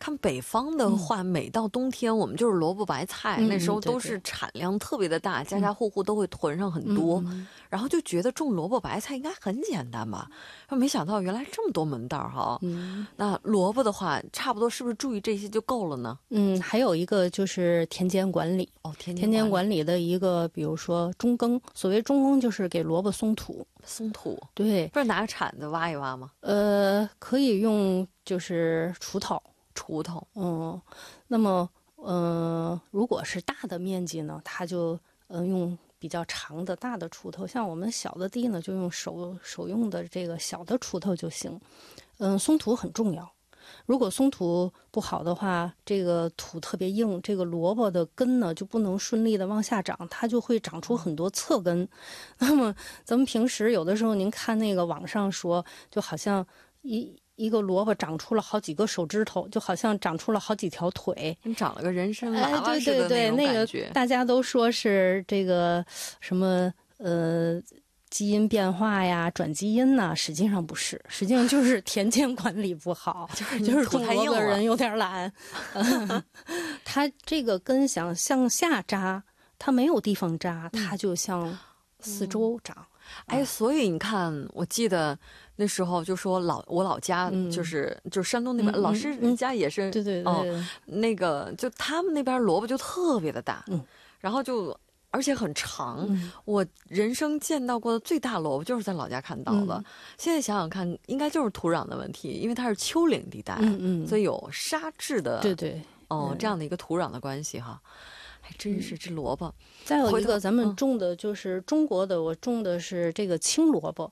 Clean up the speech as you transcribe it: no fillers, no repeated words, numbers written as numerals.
看北方的话，每到冬天我们就是萝卜白菜，那时候都是产量特别的大，家家户户都会囤上很多，然后就觉得种萝卜白菜应该很简单吧，没想到原来这么多门道哈。那萝卜的话，差不多是不是注意这些就够了呢？ 还有一个就是田间管理。田间管理的一个，比如说中耕，所谓中耕就是给萝卜松土。 松土， 对， 不是拿个铲子挖一挖吗？ 可以用就是锄头。那么如果是大的面积呢，它就用比较长的大的锄头，像我们小的地呢，就用手用的这个小的锄头就行。松土很重要。如果松土不好的话，这个土特别硬，这个萝卜的根呢就不能顺利的往下长，它就会长出很多侧根。那么咱们平时有的时候您看那个网上说，就好像一个萝卜长出了好几个手指头，就好像长出了好几条腿， 长了个人参娃娃似的对， 那种感觉。 那个大家都说是这个什么基因变化呀，转基因呐，实际上不是，实际上就是田间管理不好，就是种萝卜人有点懒。它这个根想向下扎，它没有地方扎，它就向四周长。 所以你看，我记得那时候就说我老家就是山东那边，老师家也是， 对， 那个就他们那边萝卜就特别的大，然后而且很长，我人生见到过的最大萝卜就是在老家看到的。现在想想看，应该就是土壤的问题，因为它是丘陵地带，所以有沙质的，这样的一个土壤的关系哈。还真是这萝卜。 再有一个，咱们种的就是中国的，我种的是这个青萝卜。